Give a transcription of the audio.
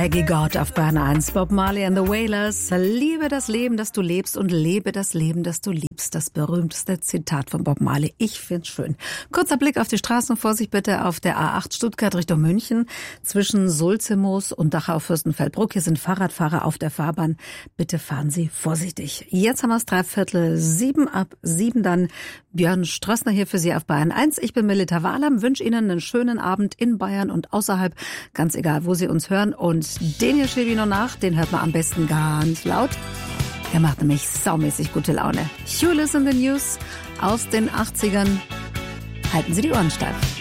Reggae God auf Bayern 1, Bob Marley and the Wailers. Liebe das Leben, das du lebst und lebe das Leben, das du liebst. Das berühmteste Zitat von Bob Marley. Ich find's schön. Kurzer Blick auf die Straßen. Vorsicht bitte auf der A8 Stuttgart Richtung München. Zwischen Sulzemoos und Dachau-Fürstenfeldbruck. Hier sind Fahrradfahrer auf der Fahrbahn. Bitte fahren Sie vorsichtig. Jetzt haben wir es 6:45. Ab 7 dann Björn Strössner hier für Sie auf Bayern 1. Ich bin Melita Wahlam. Wünsche Ihnen einen schönen Abend in Bayern und außerhalb. Ganz egal, wo Sie uns hören. Und den hier schiebe ich noch nach. Den hört man am besten ganz laut. Der macht nämlich saumäßig gute Laune. You Listen the News aus den 80ern. Halten Sie die Ohren steif.